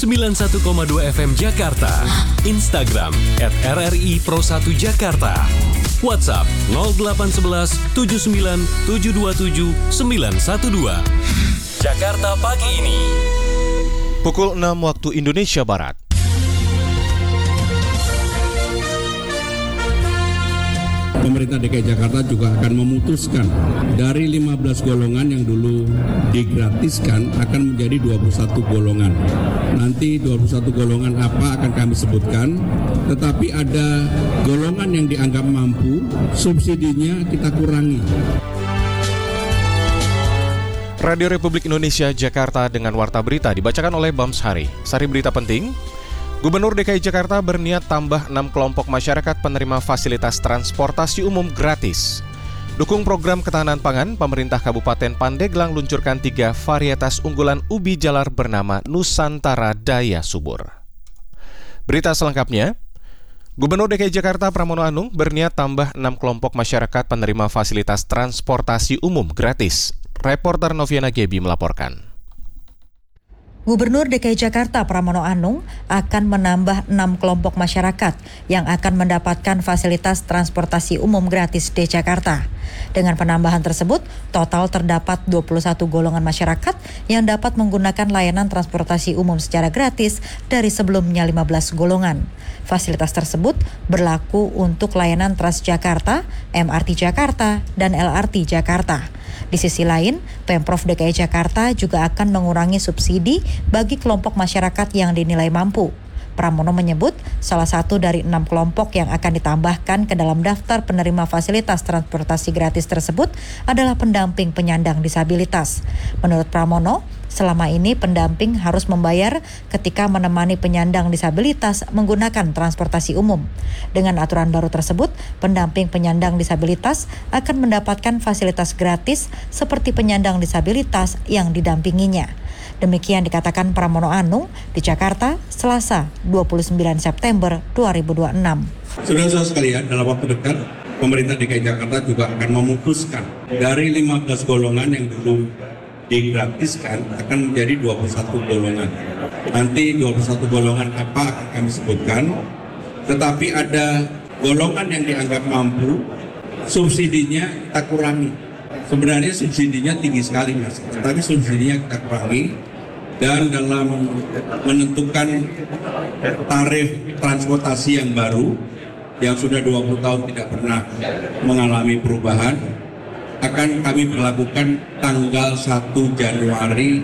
91,2 FM Jakarta. Instagram @RRI Pro1 Jakarta. WhatsApp 0811 79 727 912. Jakarta pagi ini. Pukul 6 waktu Indonesia Barat. Pemerintah DKI Jakarta juga akan memutuskan dari 15 golongan yang dulu digratiskan akan menjadi 21 golongan. Nanti 21 golongan apa akan kami sebutkan, tetapi ada golongan yang dianggap mampu, subsidinya kita kurangi. Radio Republik Indonesia Jakarta dengan Warta Berita dibacakan oleh Bams Hari. Sari berita penting. Gubernur DKI Jakarta berniat tambah 6 kelompok masyarakat penerima fasilitas transportasi umum gratis. Dukung program ketahanan pangan, pemerintah Kabupaten Pandeglang luncurkan 3 varietas unggulan ubi jalar bernama Nusantara Daya Subur. Berita selengkapnya, Gubernur DKI Jakarta Pramono Anung berniat tambah 6 kelompok masyarakat penerima fasilitas transportasi umum gratis. Reporter Noviana Gebi melaporkan. Gubernur DKI Jakarta Pramono Anung akan menambah 6 kelompok masyarakat yang akan mendapatkan fasilitas transportasi umum gratis di Jakarta. Dengan penambahan tersebut, total terdapat 21 golongan masyarakat yang dapat menggunakan layanan transportasi umum secara gratis dari sebelumnya 15 golongan. Fasilitas tersebut berlaku untuk layanan Transjakarta, MRT Jakarta, dan LRT Jakarta. Di sisi lain, Pemprov DKI Jakarta juga akan mengurangi subsidi bagi kelompok masyarakat yang dinilai mampu. Pramono menyebut salah satu dari 6 kelompok yang akan ditambahkan ke dalam daftar penerima fasilitas transportasi gratis tersebut adalah pendamping penyandang disabilitas. Menurut Pramono, selama ini pendamping harus membayar ketika menemani penyandang disabilitas menggunakan transportasi umum. Dengan aturan baru tersebut, pendamping penyandang disabilitas akan mendapatkan fasilitas gratis seperti penyandang disabilitas yang didampinginya. Demikian dikatakan Pramono Anung di Jakarta, Selasa 29 September 2026. Saudara-saudara sekalian, dalam waktu dekat, pemerintah DKI Jakarta juga akan memutuskan dari 15 golongan yang dulu digratiskan akan menjadi 21 golongan. Nanti 21 golongan apa akan kami sebutkan, tetapi ada golongan yang dianggap mampu, subsidinya kita kurangi. Sebenarnya subsidinya tinggi sekali, Mas, tetapi subsidinya kita kurangi. Dan dalam menentukan tarif transportasi yang baru, yang sudah 20 tahun tidak pernah mengalami perubahan, akan kami berlakukan tanggal 1 Januari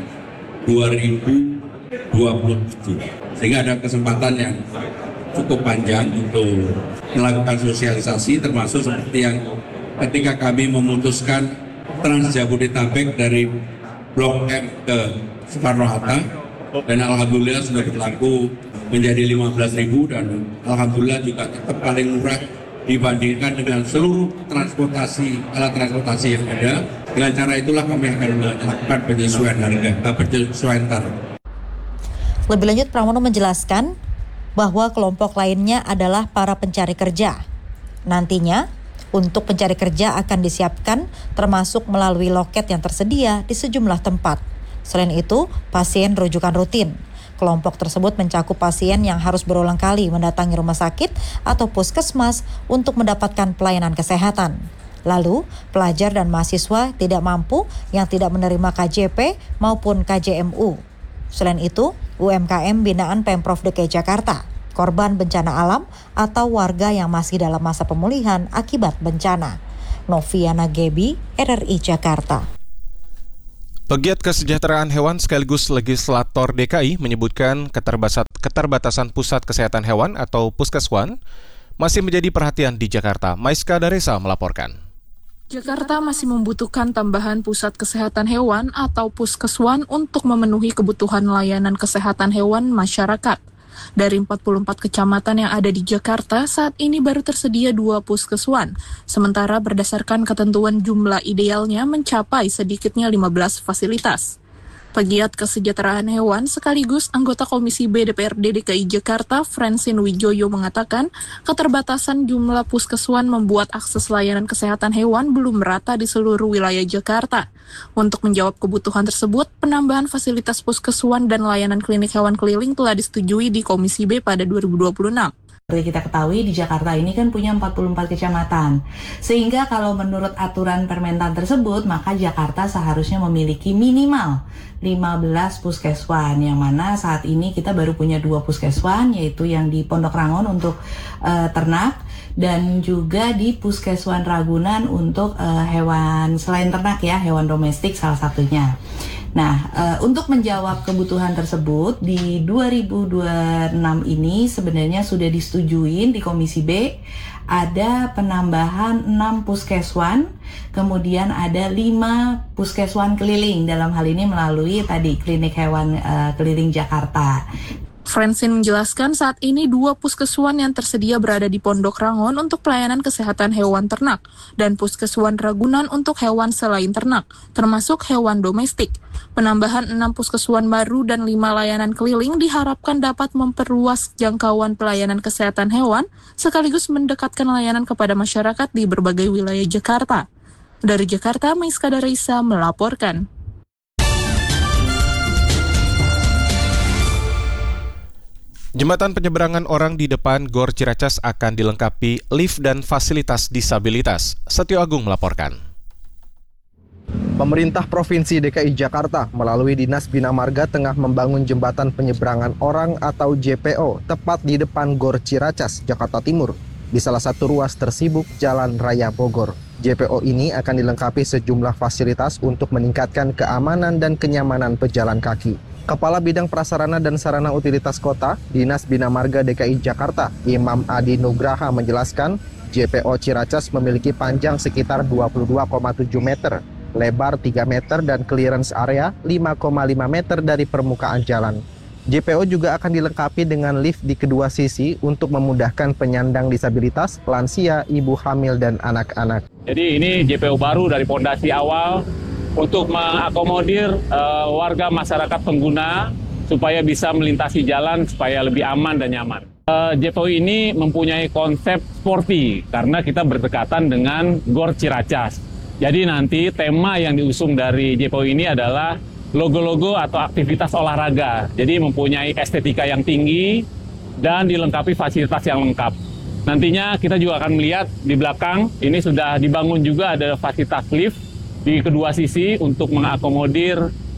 2027. Sehingga ada kesempatan yang cukup panjang untuk melakukan sosialisasi, termasuk seperti yang ketika kami memutuskan Trans Jabodetabek dari Blok M ke Soekarno-Hatta, dan alhamdulillah sudah berlaku menjadi 15.000 dan alhamdulillah juga tetap paling murah dibandingkan dengan seluruh alat transportasi yang ada. Dengan cara itulah kami akan melakukan penyesuaian harga, penyesuaian tarif. Lebih lanjut, Pramono menjelaskan bahwa kelompok lainnya adalah para pencari kerja. Nantinya, untuk pencari kerja akan disiapkan termasuk melalui loket yang tersedia di sejumlah tempat. Selain itu, pasien rujukan rutin. Kelompok tersebut mencakup pasien yang harus berulang kali mendatangi rumah sakit atau puskesmas untuk mendapatkan pelayanan kesehatan. Lalu, pelajar dan mahasiswa tidak mampu yang tidak menerima KJP maupun KJMU. Selain itu, UMKM binaan Pemprov DKI Jakarta, korban bencana alam atau warga yang masih dalam masa pemulihan akibat bencana. Noviana Gebi, RRI Jakarta. Pegiat kesejahteraan hewan sekaligus legislator DKI menyebutkan keterbatasan Pusat Kesehatan Hewan atau Puskeswan masih menjadi perhatian di Jakarta. Maiska Daresa melaporkan. Jakarta masih membutuhkan tambahan Pusat Kesehatan Hewan atau Puskeswan untuk memenuhi kebutuhan layanan kesehatan hewan masyarakat. Dari 44 kecamatan yang ada di Jakarta, saat ini baru tersedia 2 puskeswan. Sementara berdasarkan ketentuan jumlah idealnya mencapai sedikitnya 15 fasilitas. Pegiat kesejahteraan hewan sekaligus anggota Komisi B DPRD DKI Jakarta, Francine Wijoyo mengatakan, keterbatasan jumlah puskeswan membuat akses layanan kesehatan hewan belum merata di seluruh wilayah Jakarta. Untuk menjawab kebutuhan tersebut, penambahan fasilitas puskeswan dan layanan klinik hewan keliling telah disetujui di Komisi B pada 2026. Seperti kita ketahui, di Jakarta ini kan punya 44 kecamatan. Sehingga kalau menurut aturan Permentan tersebut, maka Jakarta seharusnya memiliki minimal 15 puskeswan, yang mana saat ini kita baru punya 2 puskeswan, yaitu yang di Pondok Rangon untuk ternak, dan juga di Puskeswan Ragunan untuk hewan selain ternak ya, hewan domestik salah satunya. Nah, untuk menjawab kebutuhan tersebut, di 2026 ini sebenarnya sudah disetujui di Komisi B, ada penambahan 6 puskeswan, kemudian ada 5 puskeswan keliling, dalam hal ini melalui tadi klinik hewan keliling Jakarta. Francine menjelaskan saat ini 2 puskeswan yang tersedia berada di Pondok Rangon untuk pelayanan kesehatan hewan ternak dan Puskeswan Ragunan untuk hewan selain ternak, termasuk hewan domestik. Penambahan 6 puskeswan baru dan 5 layanan keliling diharapkan dapat memperluas jangkauan pelayanan kesehatan hewan sekaligus mendekatkan layanan kepada masyarakat di berbagai wilayah Jakarta. Dari Jakarta, Maiska Darisa melaporkan. Jembatan penyeberangan orang di depan Gor Ciracas akan dilengkapi lift dan fasilitas disabilitas. Setio Agung melaporkan. Pemerintah Provinsi DKI Jakarta melalui Dinas Bina Marga tengah membangun jembatan penyeberangan orang atau JPO tepat di depan Gor Ciracas, Jakarta Timur, di salah satu ruas tersibuk Jalan Raya Bogor. JPO ini akan dilengkapi sejumlah fasilitas untuk meningkatkan keamanan dan kenyamanan pejalan kaki. Kepala Bidang Prasarana dan Sarana Utilitas Kota, Dinas Bina Marga DKI Jakarta, Imam Adi Nugraha menjelaskan, JPO Ciracas memiliki panjang sekitar 22,7 meter, lebar 3 meter dan clearance area 5,5 meter dari permukaan jalan. JPO juga akan dilengkapi dengan lift di kedua sisi untuk memudahkan penyandang disabilitas, lansia, ibu hamil, dan anak-anak. Jadi ini JPO baru dari pondasi awal untuk mengakomodir warga masyarakat pengguna supaya bisa melintasi jalan supaya lebih aman dan nyaman. JPO ini mempunyai konsep sporty karena kita berdekatan dengan Gor Ciracas. Jadi nanti tema yang diusung dari JPO ini adalah logo-logo atau aktivitas olahraga. Jadi mempunyai estetika yang tinggi dan dilengkapi fasilitas yang lengkap. Nantinya kita juga akan melihat di belakang ini sudah dibangun juga ada fasilitas lift di kedua sisi untuk mengakomodir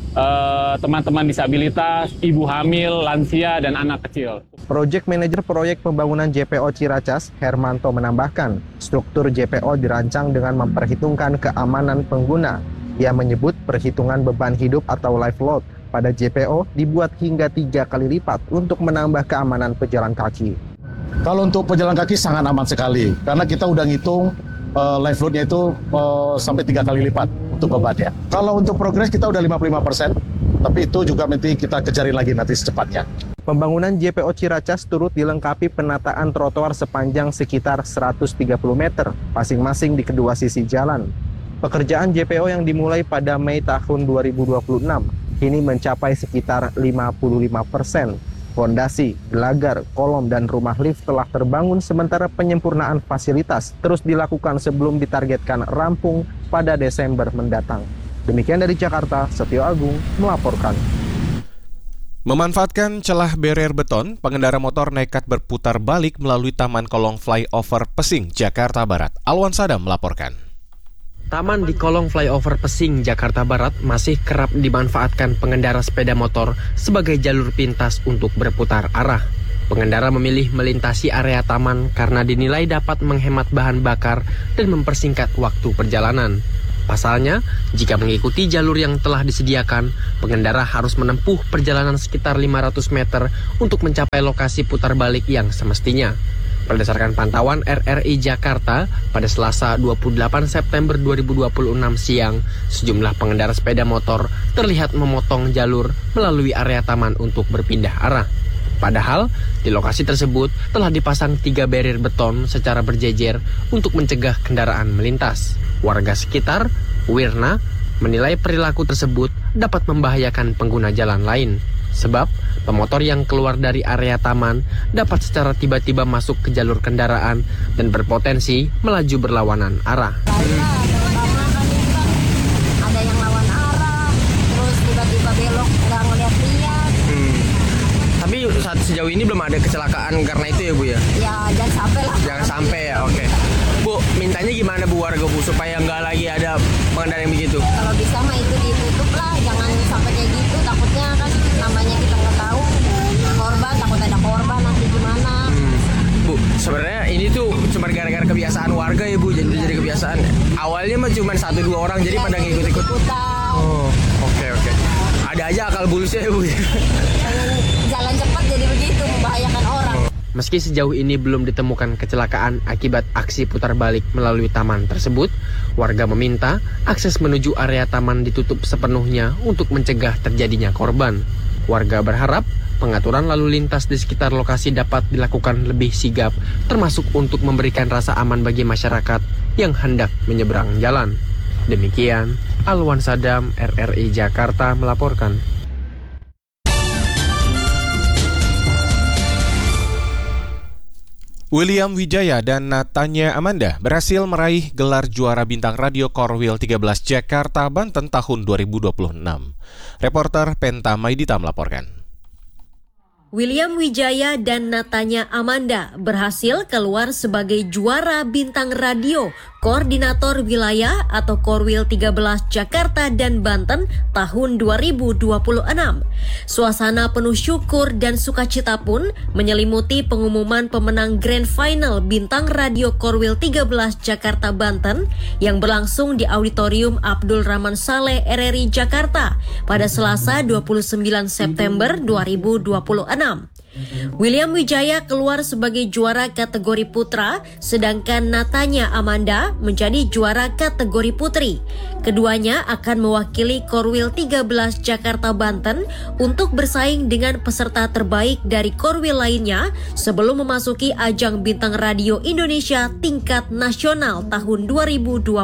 teman-teman disabilitas, ibu hamil, lansia, dan anak kecil. Project Manager Proyek Pembangunan JPO Ciracas, Hermanto menambahkan, struktur JPO dirancang dengan memperhitungkan keamanan pengguna. Ia menyebut perhitungan beban hidup atau life load pada JPO dibuat hingga 3 kali lipat untuk menambah keamanan pejalan kaki. Kalau untuk pejalan kaki sangat aman sekali, karena kita udah ngitung life load-nya itu sampai 3 kali lipat untuk bebannya. Kalau untuk progres kita udah 55%, tapi itu juga nanti kita kejarin lagi nanti secepatnya. Pembangunan JPO Ciracas turut dilengkapi penataan trotoar sepanjang sekitar 130 meter, masing-masing di kedua sisi jalan. Pekerjaan JPO yang dimulai pada Mei tahun 2026, kini mencapai sekitar 55%. Fondasi, gelagar, kolom, dan rumah lift telah terbangun sementara penyempurnaan fasilitas terus dilakukan sebelum ditargetkan rampung pada Desember mendatang. Demikian dari Jakarta, Setio Agung melaporkan. Memanfaatkan celah barrier beton, pengendara motor nekat berputar balik melalui Taman Kolong Flyover Pesing, Jakarta Barat. Alwan Sadam melaporkan. Taman di Kolong Flyover Pesing, Jakarta Barat masih kerap dimanfaatkan pengendara sepeda motor sebagai jalur pintas untuk berputar arah. Pengendara memilih melintasi area taman karena dinilai dapat menghemat bahan bakar dan mempersingkat waktu perjalanan. Pasalnya, jika mengikuti jalur yang telah disediakan, pengendara harus menempuh perjalanan sekitar 500 meter untuk mencapai lokasi putar balik yang semestinya. Berdasarkan pantauan RRI Jakarta, pada Selasa 28 September 2026 siang, sejumlah pengendara sepeda motor terlihat memotong jalur melalui area taman untuk berpindah arah. Padahal, di lokasi tersebut telah dipasang 3 barrier beton secara berjejer untuk mencegah kendaraan melintas. Warga sekitar, Wirna, menilai perilaku tersebut dapat membahayakan pengguna jalan lain. Sebab, pemotor yang keluar dari area taman dapat secara tiba-tiba masuk ke jalur kendaraan dan berpotensi melaju berlawanan arah. Ada yang lawan arah, terus tiba-tiba belok, nggak ngeliat-liat. Tapi sejauh ini belum ada kecelakaan karena itu ya Bu ya? Ya jangan sampai lah. Jangan sampai ya, oke. Bu, mintanya gimana Bu warga Bu supaya nggak lagi ada pengendara yang begitu? Kalau bisa mah itu ditutup lah, jangan sampai kayak gitu. Takutnya kan namanya kita nggak tahu korban, takut ada korban nanti gimana. Bu, sebenarnya ini tuh cuma gara-gara kebiasaan warga ya Bu, jadi kebiasaan. Awalnya mah cuma 1-2 orang jadi pada ngikut-ikut. Oh, oke. Ada aja akal bulusnya ya Bu. Jalan cepat jadi begitu, membahayakan orang. Meski sejauh ini belum ditemukan kecelakaan akibat aksi putar balik melalui taman tersebut, warga meminta akses menuju area taman ditutup sepenuhnya untuk mencegah terjadinya korban. Warga berharap pengaturan lalu lintas di sekitar lokasi dapat dilakukan lebih sigap, termasuk untuk memberikan rasa aman bagi masyarakat yang hendak menyeberang jalan. Demikian, Alwan Sadam, RRI Jakarta melaporkan. William Wijaya dan Natanya Amanda berhasil meraih gelar juara bintang radio Korwil 13 Jakarta, Banten tahun 2026. Reporter Penta Maidita melaporkan. William Wijaya dan Natanya Amanda berhasil keluar sebagai juara bintang radio Koordinator Wilayah atau Korwil 13 Jakarta dan Banten tahun 2026. Suasana penuh syukur dan sukacita pun menyelimuti pengumuman pemenang Grand Final Bintang Radio Korwil 13 Jakarta Banten yang berlangsung di Auditorium Abdul Rahman Saleh RRI Jakarta pada Selasa 29 September 2026. William Wijaya keluar sebagai juara kategori putra, sedangkan Natanya Amanda menjadi juara kategori putri. Keduanya akan mewakili Korwil 13 Jakarta Banten untuk bersaing dengan peserta terbaik dari Korwil lainnya sebelum memasuki ajang Bintang Radio Indonesia tingkat nasional tahun 2026.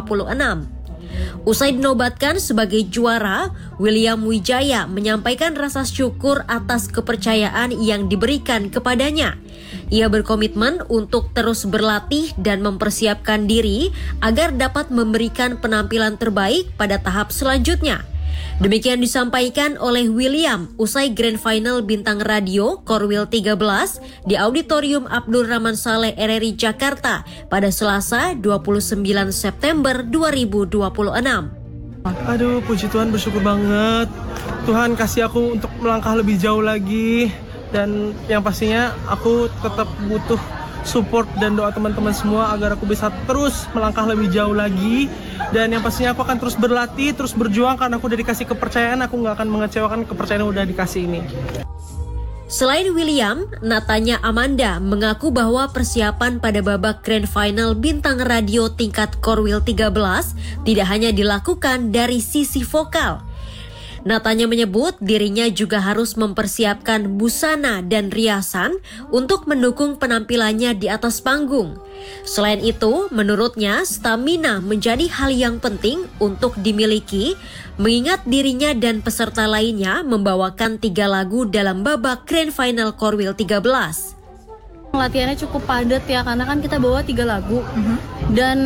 Usai dinobatkan sebagai juara, William Wijaya menyampaikan rasa syukur atas kepercayaan yang diberikan kepadanya. Ia berkomitmen untuk terus berlatih dan mempersiapkan diri agar dapat memberikan penampilan terbaik pada tahap selanjutnya. Demikian disampaikan oleh William usai Grand Final Bintang Radio Korwil 13 di Auditorium Abdul Rahman Saleh RRI Jakarta pada Selasa 29 September 2026. Aduh, puji Tuhan, bersyukur banget. Tuhan kasih aku untuk melangkah lebih jauh lagi. Dan yang pastinya aku tetap butuh support dan doa teman-teman semua agar aku bisa terus melangkah lebih jauh lagi. Dan yang pastinya aku akan terus berlatih, terus berjuang karena aku udah dikasih kepercayaan. Aku gak akan mengecewakan kepercayaan yang udah dikasih ini. Selain William, Natanya Amanda mengaku bahwa persiapan pada babak Grand Final Bintang Radio tingkat Korwil 13 tidak hanya dilakukan dari sisi vokal. Natanya menyebut dirinya juga harus mempersiapkan busana dan riasan untuk mendukung penampilannya di atas panggung. Selain itu, menurutnya stamina menjadi hal yang penting untuk dimiliki, mengingat dirinya dan peserta lainnya membawakan 3 lagu dalam babak Grand Final Korwil 13. Latihannya cukup padat ya, karena kan kita bawa 3 lagu dan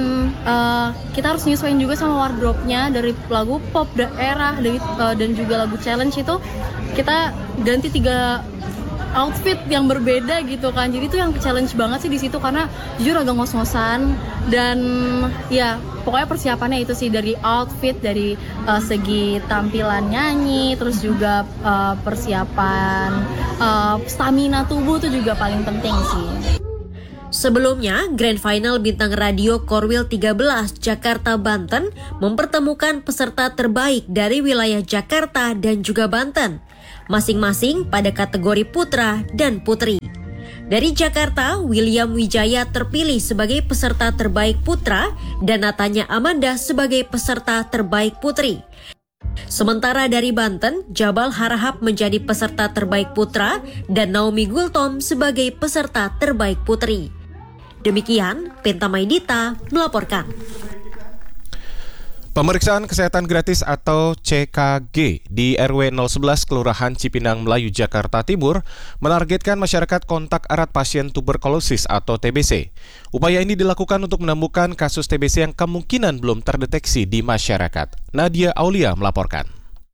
kita harus nyesuaiin juga sama wardrobe-nya. Dari lagu pop daerah dan juga lagu challenge itu kita ganti 3 outfit yang berbeda gitu kan. Jadi itu yang challenge banget sih di situ, karena jujur agak ngos-ngosan. Dan ya pokoknya persiapannya itu sih, dari outfit, dari segi tampilan nyanyi, terus juga persiapan stamina tubuh itu juga paling penting sih. Sebelumnya, Grand Final Bintang Radio Korwil 13 Jakarta Banten mempertemukan peserta terbaik dari wilayah Jakarta dan juga Banten, masing-masing pada kategori putra dan putri. Dari Jakarta, William Wijaya terpilih sebagai peserta terbaik putra dan Natanya Amanda sebagai peserta terbaik putri. Sementara dari Banten, Jabal Harahap menjadi peserta terbaik putra dan Naomi Gultom sebagai peserta terbaik putri. Demikian, Penta Maidita melaporkan. Pemeriksaan kesehatan gratis atau CKG di RW 011 Kelurahan Cipinang Melayu, Jakarta Timur menargetkan masyarakat kontak erat pasien tuberkulosis atau TBC. Upaya ini dilakukan untuk menemukan kasus TBC yang kemungkinan belum terdeteksi di masyarakat. Nadia Aulia melaporkan.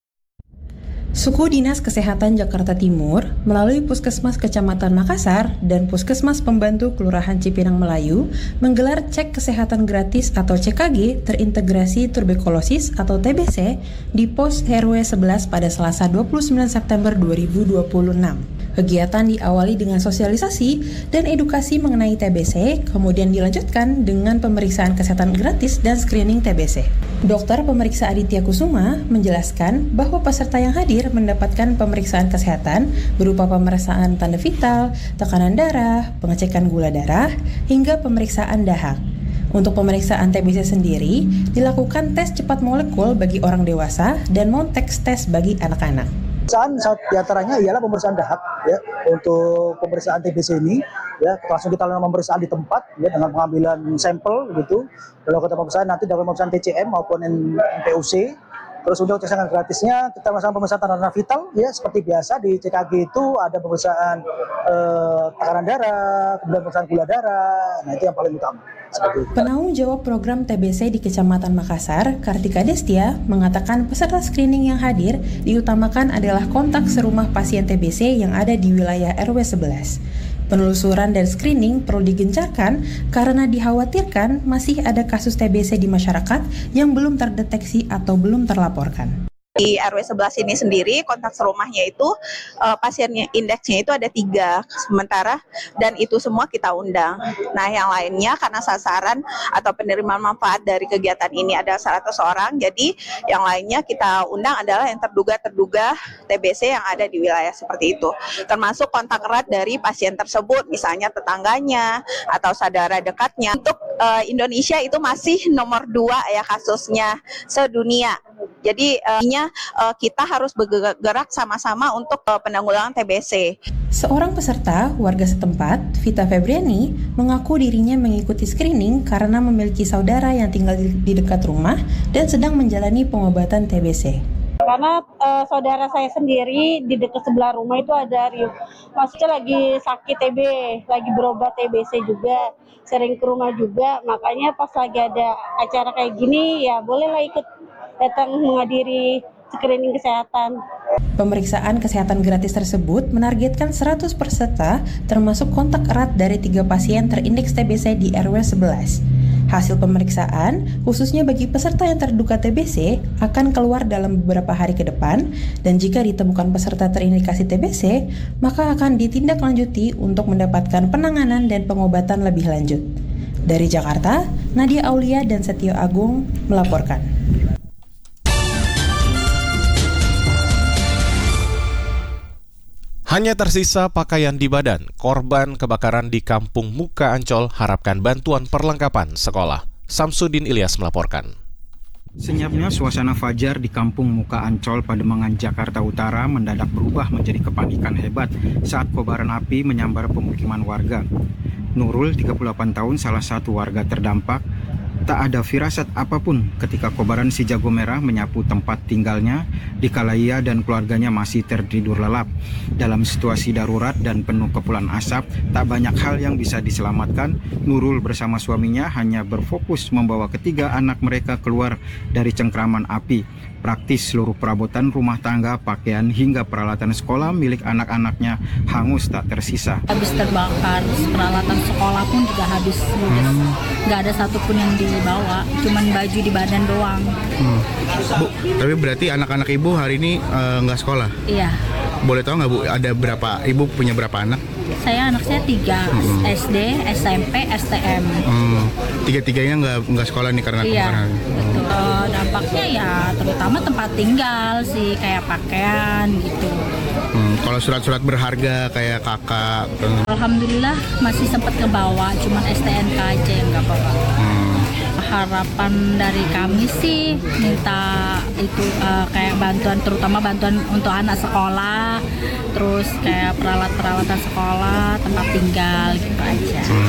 Suku Dinas Kesehatan Jakarta Timur melalui Puskesmas Kecamatan Makassar dan Puskesmas Pembantu Kelurahan Cipinang Melayu menggelar cek kesehatan gratis atau CKG terintegrasi tuberkulosis atau TBC di pos RW 11 pada Selasa 29 September 2026. Kegiatan diawali dengan sosialisasi dan edukasi mengenai TBC, kemudian dilanjutkan dengan pemeriksaan kesehatan gratis dan screening TBC. Dokter pemeriksa Aditya Kusuma menjelaskan bahwa peserta yang hadir mendapatkan pemeriksaan kesehatan berupa pemeriksaan tanda vital, tekanan darah, pengecekan gula darah, hingga pemeriksaan dahak. Untuk pemeriksaan TBC sendiri, dilakukan tes cepat molekul bagi orang dewasa dan Montex tes bagi anak-anak. Pemeriksaan diantaranya ialah pemeriksaan dahak ya. Untuk pemeriksaan TBC ini ya langsung kita lakukan pemeriksaan di tempat ya dengan pengambilan sampel gitu. Lalu kita pemeriksaan nanti dalam pemeriksaan TCM maupun NPUC. Terus untuk kesehatan gratisnya kita melakukan pemeriksaan tanda vital ya seperti biasa di CKG itu ada pemeriksaan tekanan darah, kemudian pemeriksaan gula darah. Nah itu yang paling utama. Penanggung jawab program TBC di Kecamatan Makassar, Kartika Destia, mengatakan peserta screening yang hadir diutamakan adalah kontak serumah pasien TBC yang ada di wilayah RW 11. Penelusuran dan screening perlu digencarkan karena dikhawatirkan masih ada kasus TBC di masyarakat yang belum terdeteksi atau belum terlaporkan. Di RW 11 ini sendiri kontak serumahnya itu pasiennya indeksnya itu ada 3 sementara dan itu semua kita undang. Nah yang lainnya karena sasaran atau penerima manfaat dari kegiatan ini ada 100 orang, jadi yang lainnya kita undang adalah yang terduga TBC yang ada di wilayah seperti itu. Termasuk kontak erat dari pasien tersebut, misalnya tetangganya atau saudara dekatnya. Untuk Indonesia itu masih nomor 2 ya kasusnya sedunia. Jadi kita harus bergerak sama-sama untuk penanggulangan TBC. Seorang peserta, warga setempat, Vita Febriani, mengaku dirinya mengikuti screening karena memiliki saudara yang tinggal di dekat rumah dan sedang menjalani pengobatan TBC. Karena saudara saya sendiri di dekat sebelah rumah itu ada maksudnya lagi sakit TB, lagi berobat TBC juga, sering ke rumah juga, makanya pas lagi ada acara kayak gini ya bolehlah ikut datang menghadiri screening kesehatan. Pemeriksaan kesehatan gratis tersebut menargetkan 100 peserta termasuk kontak erat dari 3 pasien terindeks TBC di RW 11. Hasil pemeriksaan, khususnya bagi peserta yang terduga TBC, akan keluar dalam beberapa hari ke depan dan jika ditemukan peserta terindikasi TBC, maka akan ditindaklanjuti untuk mendapatkan penanganan dan pengobatan lebih lanjut. Dari Jakarta, Nadia Aulia dan Setio Agung melaporkan. Hanya tersisa pakaian di badan, korban kebakaran di Kampung Muka Ancol harapkan bantuan perlengkapan sekolah. Samsudin Ilyas melaporkan. Senyapnya suasana fajar di Kampung Muka Ancol, Pademangan, Jakarta Utara mendadak berubah menjadi kepanikan hebat saat kobaran api menyambar pemukiman warga. Nurul, 38 tahun, salah satu warga terdampak, tak ada firasat apapun ketika kobaran si jago merah menyapu tempat tinggalnya dikala ia dan keluarganya masih tertidur lelap. Dalam situasi darurat dan penuh kepulan asap, tak banyak hal yang bisa diselamatkan. Nurul bersama suaminya hanya berfokus membawa ketiga anak mereka keluar dari cengkraman api. Praktis seluruh perabotan rumah tangga, pakaian hingga peralatan sekolah milik anak-anaknya hangus tak tersisa. Habis terbakar, peralatan sekolah pun juga habis. Nggak ada satupun yang dibawa, cuman baju di badan doang. Bu, tapi berarti anak-anak ibu hari ini nggak sekolah? Iya. Boleh tahu nggak Bu, ada berapa, ibu punya berapa anak? Anak saya 3, SD, SMP, STM. Tiga-tiganya nggak sekolah nih karena kebakaran. Dampaknya ya terutama tempat tinggal sih, kayak pakaian gitu. Kalau surat-surat berharga kayak kakak? Alhamdulillah masih sempat ke bawah, cuman STNK aja yang nggak apa-apa. Harapan dari kami sih minta itu kayak bantuan, terutama bantuan untuk anak sekolah, terus kayak peralatan sekolah, tempat tinggal gitu aja.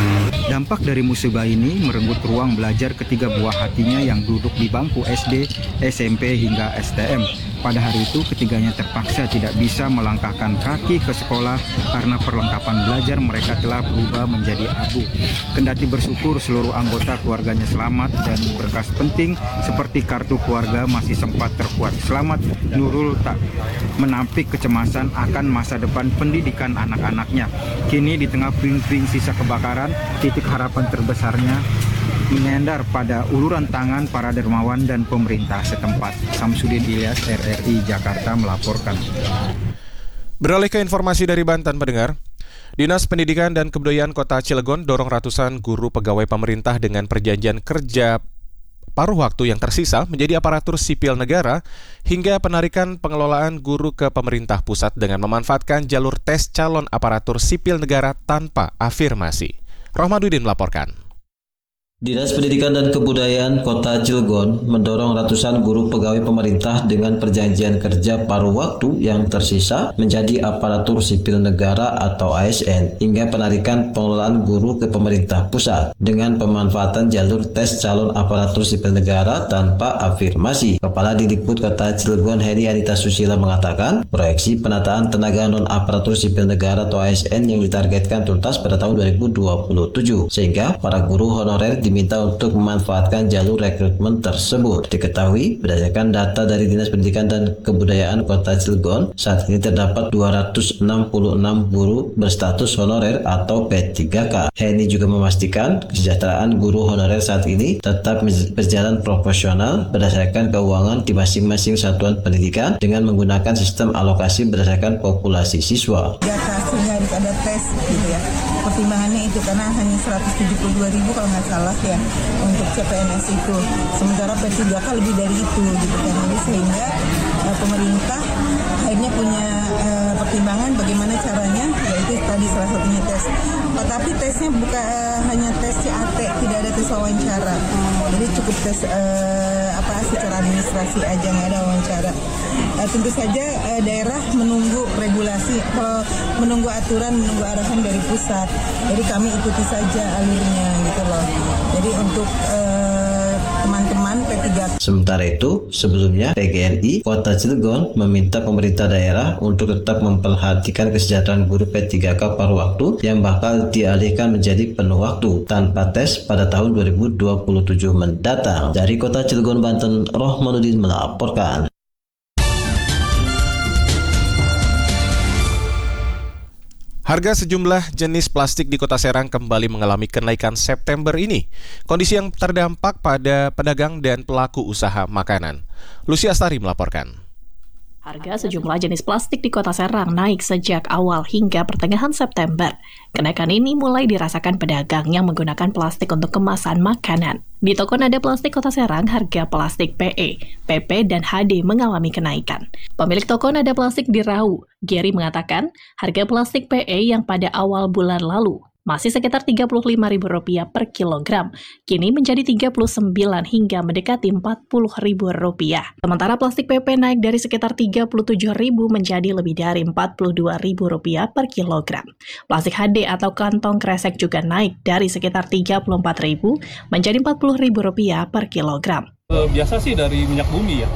Dampak dari musibah ini merenggut ruang belajar ketiga buah hatinya yang duduk di bangku SD, SMP hingga STM. Pada hari itu ketiganya terpaksa tidak bisa melangkahkan kaki ke sekolah karena perlengkapan belajar mereka telah berubah menjadi abu. Kendati bersyukur seluruh anggota keluarganya selamat dan berkas penting seperti kartu keluarga masih sempat terkuat selamat, Nurul tak menampik kecemasan akan masa depan pendidikan anak-anaknya. Kini di tengah puing-puing sisa kebakaran, titik harapan terbesarnya menyandar pada uluran tangan para dermawan dan pemerintah setempat. Samsudin Ilyas, RRI Jakarta melaporkan. Beralih ke informasi dari Banten, pendengar. Dinas Pendidikan dan Kebudayaan Kota Cilegon dorong ratusan guru pegawai pemerintah dengan perjanjian kerja paruh waktu yang tersisa menjadi aparatur sipil negara hingga penarikan pengelolaan guru ke pemerintah pusat dengan memanfaatkan jalur tes calon aparatur sipil negara tanpa afirmasi. Rohmaduddin melaporkan. Dinas Pendidikan dan Kebudayaan Kota Cilegon mendorong ratusan guru pegawai pemerintah dengan perjanjian kerja paruh waktu yang tersisa menjadi aparatur sipil negara atau ASN hingga penarikan pengelolaan guru ke pemerintah pusat dengan pemanfaatan jalur tes calon aparatur sipil negara tanpa afirmasi. Kepala Didikbud Kota Cilegon Heri Anita Susila mengatakan proyeksi penataan tenaga non-aparatur sipil negara atau ASN yang ditargetkan tuntas pada tahun 2027 sehingga para guru honorer diminta untuk memanfaatkan jalur rekrutmen tersebut. Diketahui berdasarkan data dari Dinas Pendidikan dan Kebudayaan Kota Cilegon, saat ini terdapat 266 guru berstatus honorer atau P3K. Heni juga memastikan kesejahteraan guru honorer saat ini tetap berjalan profesional berdasarkan keuangan di masing-masing satuan pendidikan dengan menggunakan sistem alokasi berdasarkan populasi siswa. Sehingga harus ada tes gitu ya. Pertimbangannya itu karena hanya 172.000 kalau nggak salah ya untuk CPNS itu. Sementara P3K lebih dari itu gitu kan. Jadi sehingga pemerintah akhirnya punya pertimbangan bagaimana caranya, yaitu tadi salah satunya tes. Tapi tesnya bukan hanya tes CAT, tidak ada tes wawancara. Jadi cukup tes secara administrasi aja, nggak ada wawancara. Tentu saja daerah menunggu regulasi, menunggu aturan, menunggu arahan dari pusat. Jadi kami ikuti saja alurnya gitu loh. Jadi untuk teman-teman P3. Sementara itu, sebelumnya PGRI Kota Cilegon meminta pemerintah daerah untuk tetap memperhatikan kesejahteraan guru P3K paruh waktu yang bakal dialihkan menjadi penuh waktu tanpa tes pada tahun 2027 mendatang. Dari Kota Cilegon, Banten, Rohmanuddin melaporkan. Harga sejumlah jenis plastik di Kota Serang kembali mengalami kenaikan September ini. Kondisi yang terdampak pada pedagang dan pelaku usaha makanan. Lucy Astari melaporkan. Harga sejumlah jenis plastik di Kota Serang naik sejak awal hingga pertengahan September. Kenaikan ini mulai dirasakan pedagang yang menggunakan plastik untuk kemasan makanan. Di toko nada plastik Kota Serang, harga plastik PE, PP, dan HD mengalami kenaikan. Pemilik toko nada plastik di Rau, Gary mengatakan, harga plastik PE yang pada awal bulan lalu masih sekitar Rp35.000 per kilogram, kini menjadi 39 hingga mendekati Rp40.000. Sementara plastik PP naik dari sekitar Rp37.000 menjadi lebih dari Rp42.000 per kilogram. Plastik HD atau kantong kresek juga naik dari sekitar Rp34.000 menjadi Rp40.000 per kilogram. Biasa sih dari minyak bumi ya,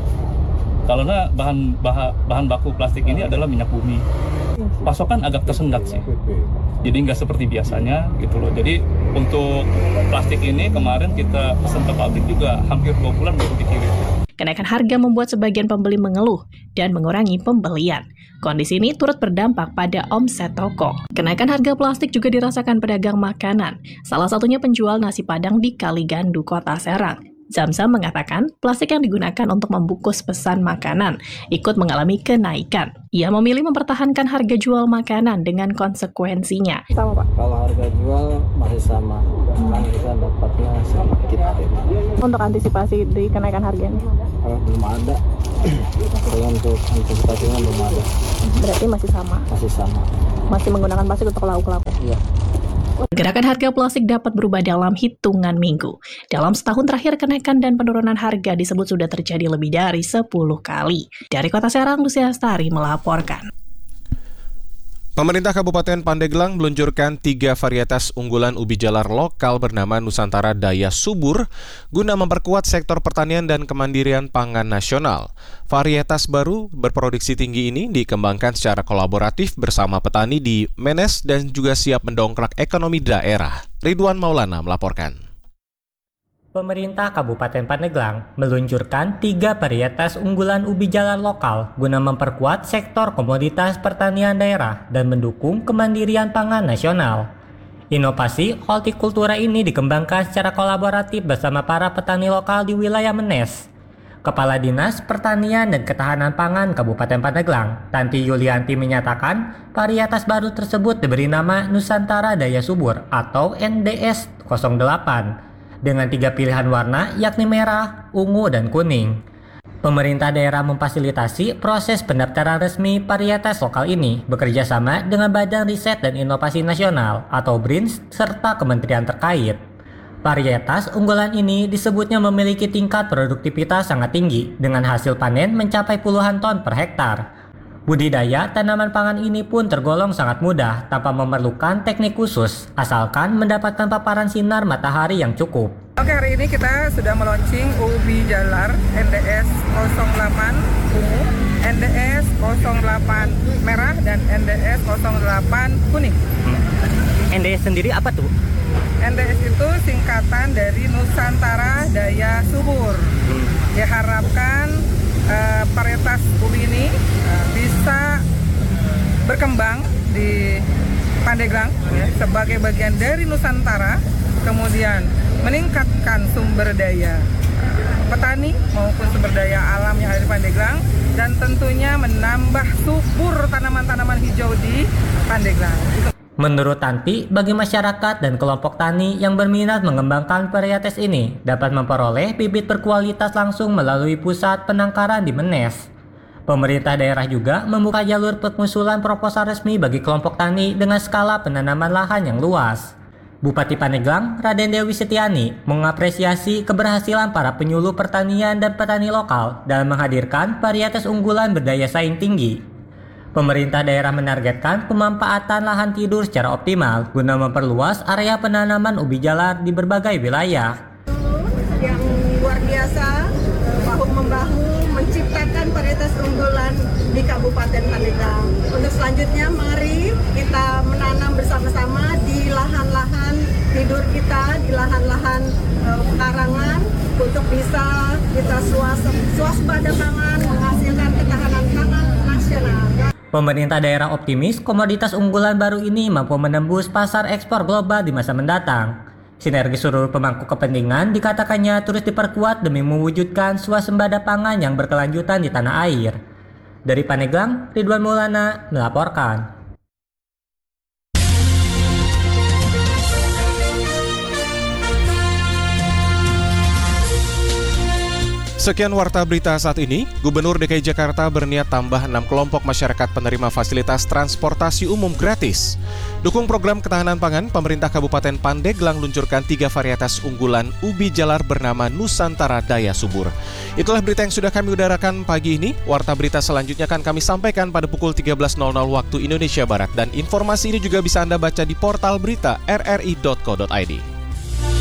karena bahan baku plastik ini adalah minyak bumi. Pasokan agak tersendat sih, jadi nggak seperti biasanya gitu loh. Jadi untuk plastik ini kemarin kita pesan ke pabrik juga hampir 2 bulan baru dikirim. Kenaikan harga membuat sebagian pembeli mengeluh dan mengurangi pembelian. Kondisi ini turut berdampak pada omset toko. Kenaikan harga plastik juga dirasakan pedagang makanan, salah satunya penjual nasi Padang di Kaligandu, Kota Serang. Zamzam mengatakan plastik yang digunakan untuk membungkus pesan makanan ikut mengalami kenaikan. Ia memilih mempertahankan harga jual makanan dengan konsekuensinya. Sama Pak, kalau harga jual masih sama, kan kita dapatnya sedikit. Untuk antisipasi di kenaikan harga ini? Belum ada. Kalau untuk antisipasinya belum ada. Berarti masih sama? Masih sama. Masih menggunakan plastik untuk lauk-lauk? Iya. Pergerakan harga plastik dapat berubah dalam hitungan minggu. Dalam setahun terakhir, kenaikan dan penurunan harga disebut sudah terjadi lebih dari 10 kali. Dari Kota Serang, Lucy Astari melaporkan. Pemerintah Kabupaten Pandeglang meluncurkan 3 varietas unggulan ubi jalar lokal bernama Nusantara Daya Subur guna memperkuat sektor pertanian dan kemandirian pangan nasional. Varietas baru berproduksi tinggi ini dikembangkan secara kolaboratif bersama petani di Menes dan juga siap mendongkrak ekonomi daerah. Ridwan Maulana melaporkan. Pemerintah Kabupaten Pandeglang meluncurkan 3 varietas unggulan ubi jalar lokal guna memperkuat sektor komoditas pertanian daerah dan mendukung kemandirian pangan nasional. Inovasi hortikultura ini dikembangkan secara kolaboratif bersama para petani lokal di wilayah Menes. Kepala Dinas Pertanian dan Ketahanan Pangan Kabupaten Pandeglang, Tanti Yulianti menyatakan varietas baru tersebut diberi nama Nusantara Daya Subur atau NDS 08. Dengan 3 pilihan warna yakni merah, ungu, dan kuning. Pemerintah daerah memfasilitasi proses pendaftaran resmi varietas lokal ini bekerja sama dengan Badan Riset dan Inovasi Nasional atau BRINS serta kementerian terkait. Varietas unggulan ini disebutnya memiliki tingkat produktivitas sangat tinggi dengan hasil panen mencapai puluhan ton per hektar. Budidaya tanaman pangan ini pun tergolong sangat mudah tanpa memerlukan teknik khusus, asalkan mendapatkan paparan sinar matahari yang cukup. Oke, hari ini kita sudah meluncing ubi jalar NDS 08 ungu, NDS 08 merah, dan NDS 08 kuning. NDS sendiri apa tuh? NDS itu singkatan dari Nusantara Daya Subur. Diharapkan varietas ubi ini bisa berkembang di Pandeglang sebagai bagian dari Nusantara, kemudian meningkatkan sumber daya petani maupun sumber daya alam yang ada di Pandeglang, dan tentunya menambah subur tanaman-tanaman hijau di Pandeglang. Menurut Tanti, bagi masyarakat dan kelompok tani yang berminat mengembangkan varietas ini dapat memperoleh bibit berkualitas langsung melalui pusat penangkaran di Menes. Pemerintah daerah juga membuka jalur pengusulan proposal resmi bagi kelompok tani dengan skala penanaman lahan yang luas. Bupati Pandeglang, Raden Dewi Setiani, mengapresiasi keberhasilan para penyuluh pertanian dan petani lokal dalam menghadirkan varietas unggulan berdaya saing tinggi. Pemerintah daerah menargetkan pemanfaatan lahan tidur secara optimal guna memperluas area penanaman ubi jalar di berbagai wilayah. Yang luar biasa, bahu-membahu menciptakan varietas unggulan di Kabupaten Pandeglang. Untuk selanjutnya, mari kita menanam bersama-sama di lahan-lahan tidur kita, di lahan-lahan pekarangan, untuk bisa kita swasembada pangan, menghasilkan ketahanan pangan nasional. Pemerintah daerah optimis komoditas unggulan baru ini mampu menembus pasar ekspor global di masa mendatang. Sinergi seluruh pemangku kepentingan dikatakannya terus diperkuat demi mewujudkan swasembada pangan yang berkelanjutan di tanah air. Dari Pandeglang, Ridwan Maulana melaporkan. Sekian Warta Berita saat ini. Gubernur DKI Jakarta berniat tambah 6 kelompok masyarakat penerima fasilitas transportasi umum gratis. Dukung program ketahanan pangan, pemerintah Kabupaten Pandeglang luncurkan 3 varietas unggulan ubi jalar bernama Nusantara Daya Subur. Itulah berita yang sudah kami udarakan pagi ini. Warta Berita selanjutnya akan kami sampaikan pada pukul 13.00 waktu Indonesia Barat. Dan informasi ini juga bisa Anda baca di portal berita rri.co.id.